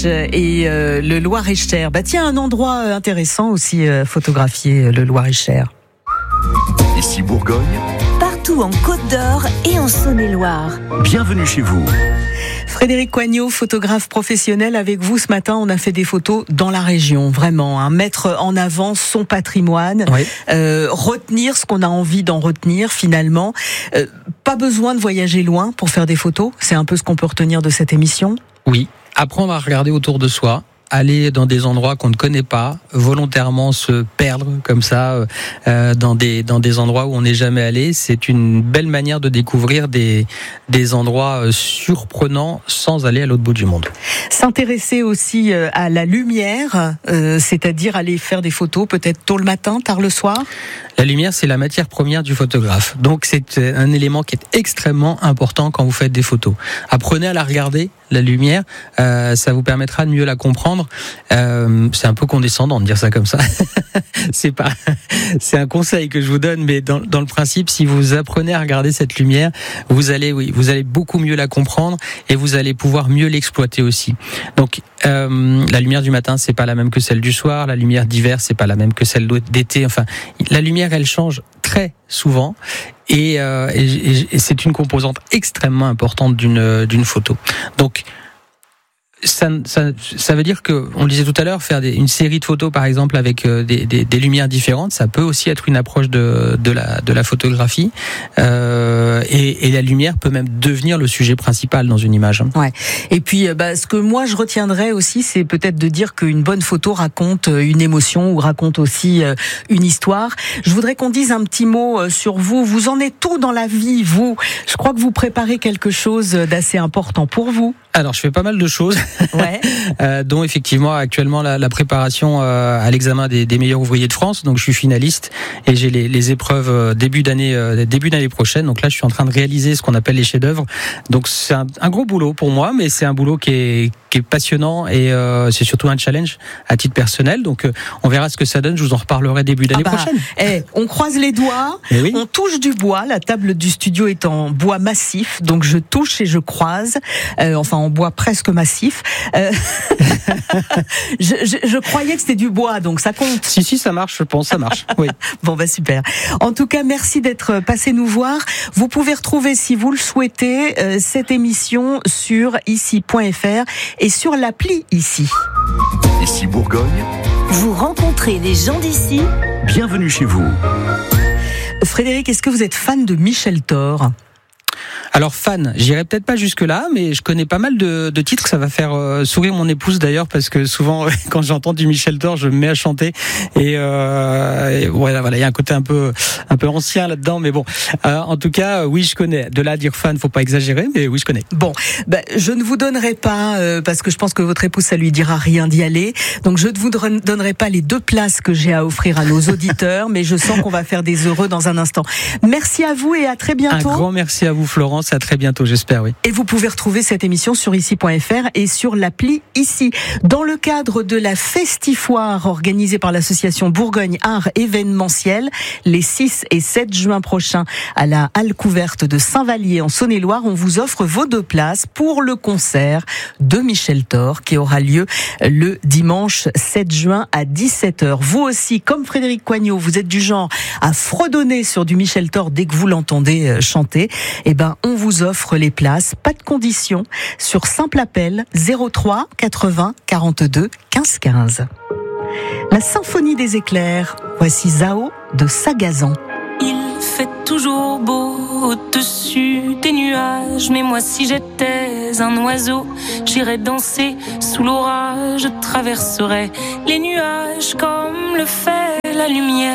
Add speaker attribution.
Speaker 1: Et le Loir-et-Cher. Tiens, un endroit intéressant aussi photographier, le Loir-et-Cher.
Speaker 2: Ici Bourgogne.
Speaker 3: Partout en Côte d'Or et en Saône-et-Loire.
Speaker 2: Bienvenue chez vous.
Speaker 1: Frédéric Coignot, photographe professionnel, avec vous ce matin. On a fait des photos dans la région, vraiment, mettre en avant son patrimoine,
Speaker 4: oui.
Speaker 1: Retenir ce qu'on a envie d'en retenir finalement. Pas besoin de voyager loin pour faire des photos, c'est un peu ce qu'on peut retenir de cette émission.
Speaker 4: Oui, apprendre à regarder autour de soi, aller dans des endroits qu'on ne connaît pas, volontairement se perdre comme ça dans des endroits où on n'est jamais allé, c'est une belle manière de découvrir des endroits surprenants sans aller à l'autre bout du monde.
Speaker 1: S'intéresser aussi à la lumière, c'est-à-dire aller faire des photos peut-être tôt le matin, tard le soir.
Speaker 4: La lumière, c'est la matière première du photographe. Donc c'est un élément qui est extrêmement important quand vous faites des photos. Apprenez à la regarder, la lumière, ça vous permettra de mieux la comprendre. C'est un peu condescendant de dire ça comme ça. C'est un conseil que je vous donne, mais dans le principe, si vous apprenez à regarder cette lumière, vous allez beaucoup mieux la comprendre et vous allez pouvoir mieux l'exploiter aussi. Donc la lumière du matin, c'est pas la même que celle du soir. La lumière d'hiver, c'est pas la même que celle d'été. Enfin, la lumière, elle change très souvent et c'est une composante extrêmement importante d'une photo. Donc ça veut dire que, on le disait tout à l'heure, faire une série de photos par exemple avec des lumières différentes, ça peut aussi être une approche de la photographie et la lumière peut même devenir le sujet principal dans une image.
Speaker 1: Ouais. Et puis ce que moi je retiendrai aussi, c'est peut-être de dire qu'une bonne photo raconte une émotion ou raconte aussi une histoire. Je voudrais qu'on dise un petit mot sur vous. Vous en êtes tout dans la vie, vous. Je crois que vous préparez quelque chose d'assez important pour vous.
Speaker 4: Alors, je fais pas mal de choses,
Speaker 1: ouais.
Speaker 4: Dont effectivement actuellement la préparation à l'examen des meilleurs ouvriers de France. Donc, je suis finaliste et j'ai les épreuves début d'année prochaine. Donc là, je suis en train de réaliser ce qu'on appelle les chefs-d'œuvre. Donc, c'est un gros boulot pour moi, mais c'est un boulot qui est passionnant et c'est surtout un challenge à titre personnel. Donc, on verra ce que ça donne. Je vous en reparlerai début d'année prochaine.
Speaker 1: On croise les doigts, oui. On touche du bois. La table du studio est en bois massif, donc je touche et je croise. En bois presque massif. Je croyais que c'était du bois, donc ça compte.
Speaker 4: Si, ça marche, je pense, ça marche. Oui.
Speaker 1: Bon, super. En tout cas, merci d'être passé nous voir. Vous pouvez retrouver, si vous le souhaitez, cette émission sur ici.fr et sur l'appli Ici.
Speaker 2: Ici Bourgogne.
Speaker 3: Vous rencontrez des gens d'ici.
Speaker 2: Bienvenue chez vous.
Speaker 1: Frédéric, est-ce que vous êtes fan de Michel Thor ?
Speaker 4: Alors fan, j'irai peut-être pas jusque là, mais je connais pas mal de titres. Ça va faire sourire mon épouse d'ailleurs, parce que souvent quand j'entends du Michel Thor, je me mets à chanter et voilà, il y a un côté un peu ancien là-dedans, mais bon. En tout cas, oui, je connais. De là à dire fan, faut pas exagérer, mais oui, je connais.
Speaker 1: Bon, je ne vous donnerai pas parce que je pense que votre épouse, ça lui dira rien d'y aller. Donc je ne vous donnerai pas les 2 places que j'ai à offrir à nos auditeurs, mais je sens qu'on va faire des heureux dans un instant. Merci à vous et à très bientôt.
Speaker 4: Un grand merci à vous, Florence. À très bientôt, j'espère, oui.
Speaker 1: Et vous pouvez retrouver cette émission sur ici.fr et sur l'appli Ici. Dans le cadre de la Festifoire organisée par l'association Bourgogne Art Événementiel, les 6 et 7 juin prochains à la halle couverte de Saint-Vallier en Saône-et-Loire, on vous offre vos 2 places pour le concert de Michel Thor qui aura lieu le dimanche 7 juin à 17h. Vous aussi, comme Frédéric Coignot, vous êtes du genre à fredonner sur du Michel Thor dès que vous l'entendez chanter. On vous offre les places, pas de condition, sur simple appel 03 80 42 15 15. La symphonie des éclairs, voici Zao de Sagazan.
Speaker 5: Il fait toujours beau au-dessus des nuages, mais moi si j'étais un oiseau, j'irais danser sous l'orage, je traverserais les nuages comme le fait la lumière.